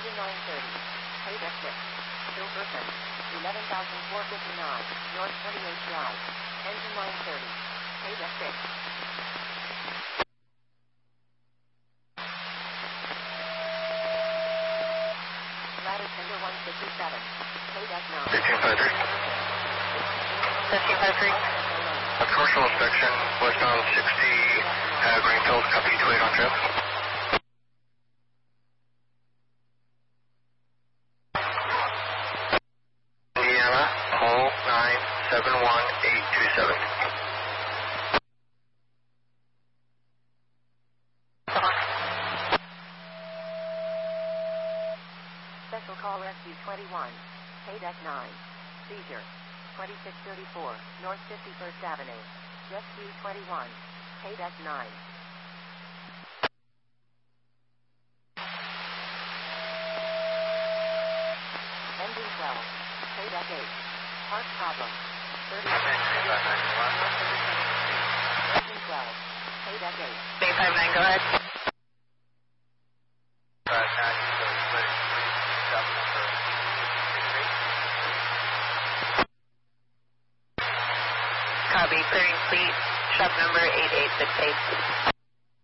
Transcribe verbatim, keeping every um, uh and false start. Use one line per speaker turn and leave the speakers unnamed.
Engine nine thirty. Paydeck six. Silverton. eleven thousand four hundred fifty-nine. North twenty-eighth Drive. Engine nine thirty. Paydeck six. Ladder Tender one fifty-seven. Paydeck nine.
fifteen five three.
fifteen five three.
A commercial inspection, westbound sixty, uh, Greenfield, copy two eight on trip. Indiana, hole nine seven one eight two seven.
Special call Rescue twenty-one. Paydeck nine. Seizure. twenty-six thirty-four, North fifty-first Avenue. Rescue twenty-one. Paydeck nine. Engine twelve. Paydeck eight. Part problem. thirty-six. Engine twelve. Paydeck eight.
eight five nine, go ahead. Copy, clearing fleet, shop number eight eight six eight.